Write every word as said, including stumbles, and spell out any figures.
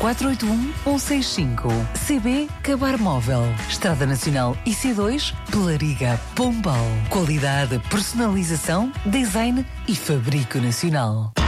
quatro oito um, um seis cinco. C B Cabar Móvel. Estrada Nacional I C dois, Pelariga, Pombal. Qualidade, personalização, design e fabrico nacional.